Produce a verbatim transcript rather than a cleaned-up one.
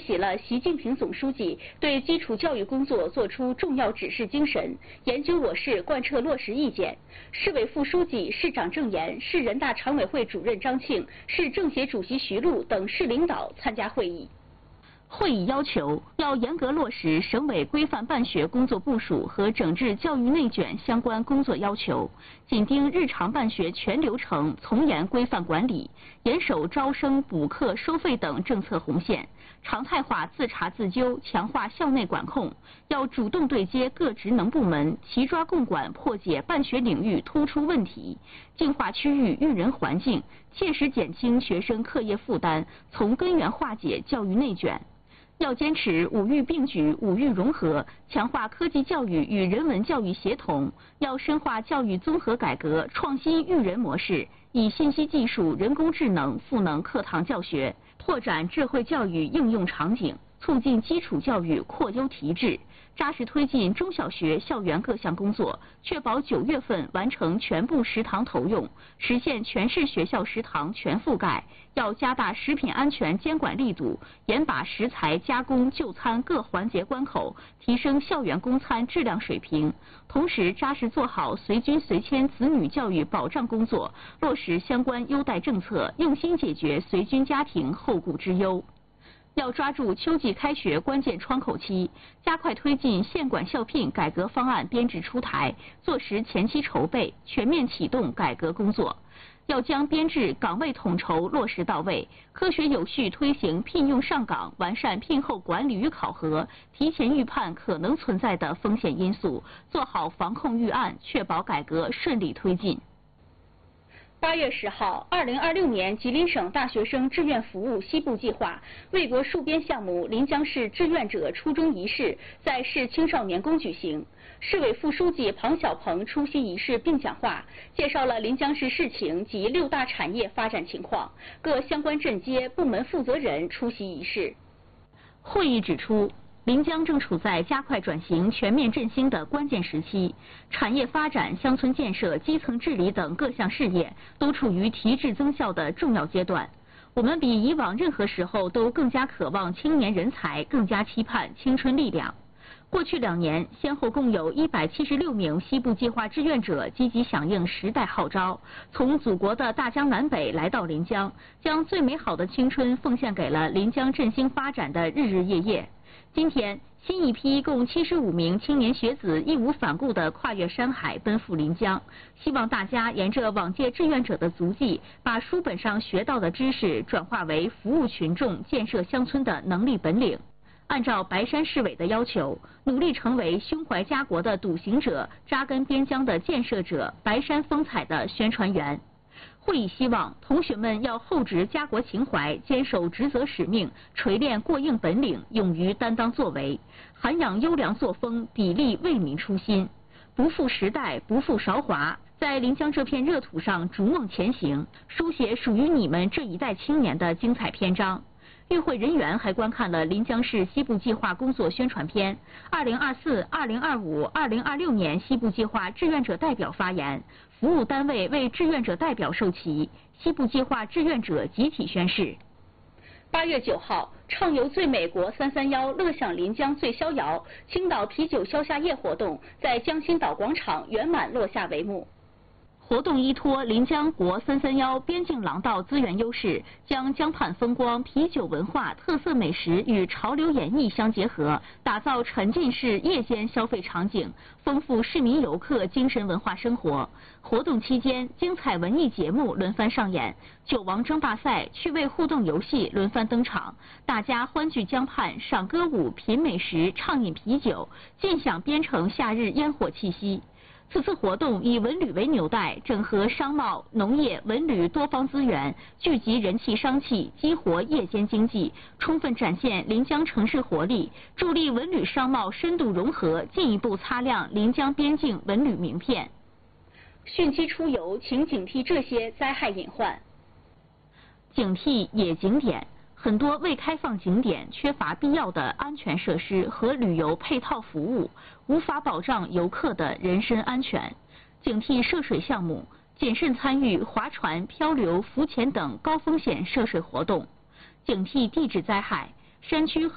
习了习近平总书记对基础教育工作作出重要指示精神，研究我市贯彻落实意见。市委副书记、市长郑岩、市人大常委会主任张庆、市政协主席徐璐等市领导参加会议。会议要求要严格落实省委规范办学工作部署和整治教育内卷相关工作要求，紧盯日常办学全流程，从严规范管理，严守招生、补课、收费等政策红线，常态化自查自纠，强化校内管控。要主动对接各职能部门，齐抓共管，破解办学领域突出问题，净化区域育人环境，切实减轻学生课业负担，从根源化解教育内卷。要坚持五育并举、五育融合，强化科技教育与人文教育协同。要深化教育综合改革，创新育人模式，以信息技术、人工智能赋能课堂教学，拓展智慧教育应用场景，促进基础教育扩优提质，扎实推进中小学校园各项工作，确保九月份完成全部食堂投用，实现全市学校食堂全覆盖。要加大食品安全监管力度，严把食材加工、就餐各环节关口，提升校园供餐质量水平。同时，扎实做好随军随迁子女教育保障工作，落实相关优待政策，用心解决随军家庭后顾之忧。要抓住秋季开学关键窗口期，加快推进县管校聘改革方案编制出台，做实前期筹备，全面启动改革工作。要将编制岗位统筹落实到位，科学有序推行聘用上岗，完善聘后管理与考核，提前预判可能存在的风险因素，做好防控预案，确保改革顺利推进。八月十号，二零二六年吉林省大学生志愿服务西部计划为国戍边项目临江市志愿者初中仪式在市青少年宫举行。市委副书记庞小鹏出席仪式并讲话，介绍了临江市市情及六大产业发展情况。各相关镇街部门负责人出席仪式。会议指出，临江正处在加快转型、全面振兴的关键时期，产业发展、乡村建设、基层治理等各项事业都处于提质增效的重要阶段。我们比以往任何时候都更加渴望青年人才，更加期盼青春力量。过去两年，先后共有一百七十六名西部计划志愿者积极响应时代号召，从祖国的大江南北来到临江，将最美好的青春奉献给了临江振兴发展的日日夜夜。今天，新一批共七十五名青年学子义无反顾地跨越山海，奔赴临江。希望大家沿着往届志愿者的足迹，把书本上学到的知识转化为服务群众、建设乡村的能力本领。按照白山市委的要求，努力成为胸怀家国的笃行者、扎根边疆的建设者、白山风采的宣传员。会议希望同学们要厚植家国情怀，坚守职责使命，锤炼过硬本领，勇于担当作为，涵养优良作风，砥砺为民初心，不负时代，不负韶华，在临江这片热土上逐梦前行，书写属于你们这一代青年的精彩篇章。与会人员还观看了临江市西部计划工作宣传片、二零二四、二零二五、二零二六年西部计划志愿者代表发言、服务单位为志愿者代表授旗、西部计划志愿者集体宣誓。八月九号，畅游最美国三三幺，乐享临江最逍遥青岛啤酒消夏夜活动在江心岛广场圆满落下帷幕。活动依托临江国三三幺边境廊道资源优势，将江畔风光、啤酒文化、特色美食与潮流演艺相结合，打造沉浸式夜间消费场景，丰富市民游客精神文化生活。活动期间，精彩文艺节目轮番上演，酒王争霸赛、趣味互动游戏轮番登场，大家欢聚江畔，赏歌舞、品美食、畅饮啤酒，尽享边城夏日烟火气息。此次活动以文旅为纽带，整合商贸、农业、文旅多方资源，聚集人气商气，激活夜间经济，充分展现临江城市活力，助力文旅商贸深度融合，进一步擦亮临江边境文旅名片。汛期出游，请警惕这些灾害隐患。警惕野景点。很多未开放景点缺乏必要的安全设施和旅游配套服务，无法保障游客的人身安全。警惕涉水项目，谨慎参与划船、漂流、浮潜等高风险涉水活动。警惕地质灾害，山区